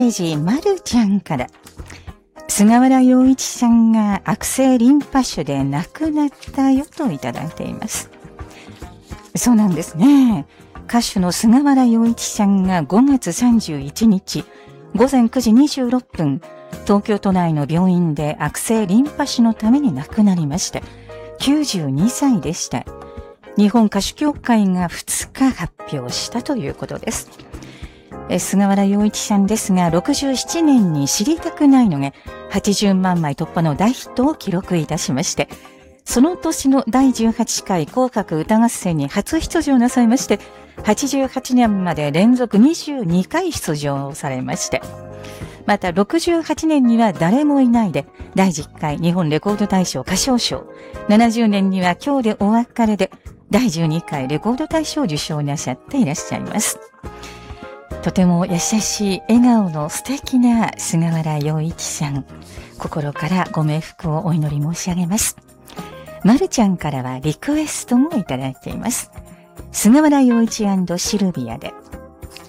ジまるちゃんから、菅原洋一さんが悪性リンパ腫で亡くなったよといただいています。そうなんですね。歌手の菅原洋一さんが5月31日午前9時26分、東京都内の病院で悪性リンパ腫のために亡くなりました。92歳でした。日本歌手協会が2日発表したということです。菅原洋一さんですが、67年に知りたくないのが80万枚突破の大ヒットを記録いたしまして、その年の第18回紅白歌合戦に初出場なさいまして、88年まで連続22回出場されまして、また68年には誰もいないで第10回日本レコード大賞歌唱賞、70年には今日でお別れで第12回レコード大賞受賞なさっていらっしゃいます。とても優しい笑顔の素敵な菅原洋一さん、心からご冥福をお祈り申し上げます。まるちゃんからはリクエストもいただいています。菅原洋一&シルビアで